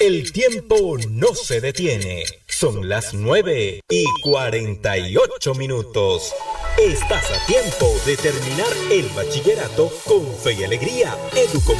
El tiempo no se detiene. Son las 9:48. Estás a tiempo de terminar el bachillerato con fe y alegría.